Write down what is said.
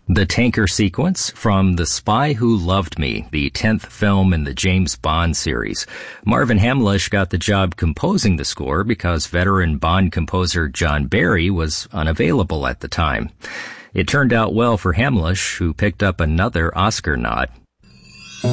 The tanker sequence from The Spy Who Loved Me, the 10th film in the James Bond series. Marvin Hamlisch got the job composing the score because veteran Bond composer John Barry was unavailable at the time. It turned out well for Hamlisch, who picked up another Oscar nod.